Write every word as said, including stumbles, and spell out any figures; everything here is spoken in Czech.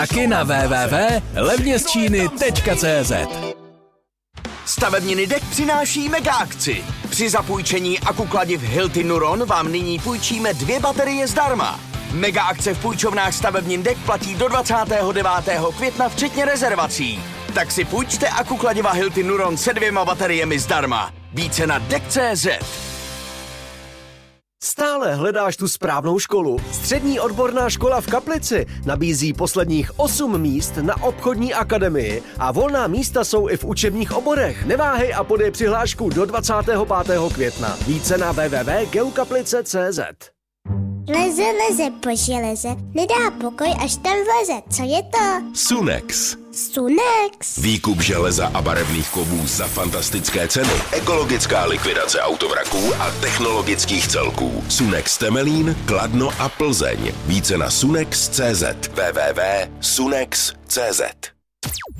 Taky na w w w tečka levně z číny tečka cé zet. Stavebniny D E K přináší mega akci. Při zapůjčení akukladiv Hilti Nuron vám nyní půjčíme dvě baterie zdarma. Mega akce v půjčovnách stavebnin D E K platí do dvacátého devátého května včetně rezervací. Tak si půjčte akukladiva Hilti Nuron se dvěma bateriemi zdarma. Více na D E K tečka cé zet. Stále hledáš tu správnou školu? Střední odborná škola v Kaplici nabízí posledních osm míst na obchodní akademii a volná místa jsou i v učebních oborech. Neváhej a podej přihlášku do dvacátého pátého května. Více na w w w tečka geokaplice tečka cé zet. Leze, leze po železe, nedá pokoj, až tam vleze. Co je to? Sunex. Sunex. Výkup železa a barevných kovů za fantastické ceny. Ekologická likvidace autovraků a technologických celků. Sunex Temelín, Kladno a Plzeň. Více na sunex tečka cé zet. w w w tečka sunex tečka cé zet.